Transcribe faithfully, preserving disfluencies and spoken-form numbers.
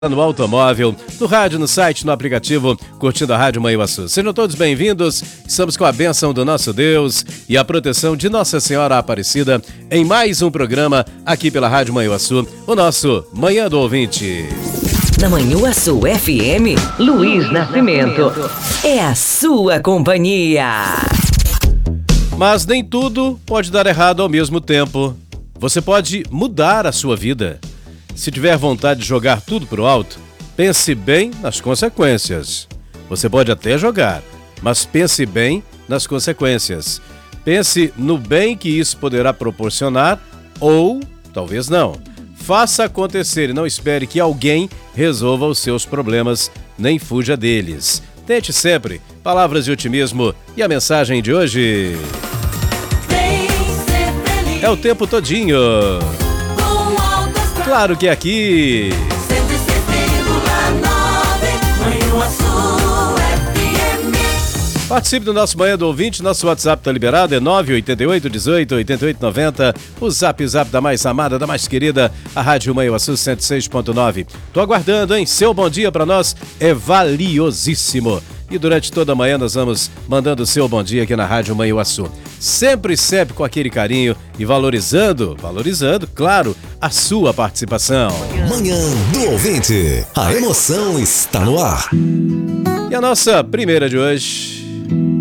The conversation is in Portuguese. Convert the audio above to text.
No automóvel, no rádio, no site, no aplicativo, curtindo a Rádio Manhuaçu. Sejam todos bem-vindos, estamos com a bênção do nosso Deus e a proteção de Nossa Senhora Aparecida em mais um programa aqui pela Rádio Manhuaçu, o nosso Manhã do Ouvinte. Na Manhuaçu F M, Luiz Nascimento é a sua companhia. Mas nem tudo pode dar errado ao mesmo tempo. Você pode mudar a sua vida. Se tiver vontade de jogar tudo pro alto, pense bem nas consequências. Você pode até jogar, mas pense bem nas consequências. Pense no bem que isso poderá proporcionar ou talvez não. Faça acontecer e não espere que alguém resolva os seus problemas, nem fuja deles. Tente sempre. Palavras de otimismo e a mensagem de hoje é o tempo todinho. Claro que é aqui. cento e seis vírgula nove Manhuaçu F M. Participe do nosso Manhã do Ouvinte. Nosso WhatsApp tá liberado, é nove oito oito, um oito, oito oito nove zero. O Zap Zap da mais amada, da mais querida, a Rádio Manhuaçu cento e seis ponto nove. Tô aguardando, hein? Seu bom dia pra nós é valiosíssimo. E durante toda a manhã nós vamos mandando o seu bom dia aqui na Rádio Manhuaçu. Sempre, sempre com aquele carinho e valorizando, valorizando, claro, a sua participação. Manhã do Ouvinte. A emoção está no ar. E a nossa primeira de hoje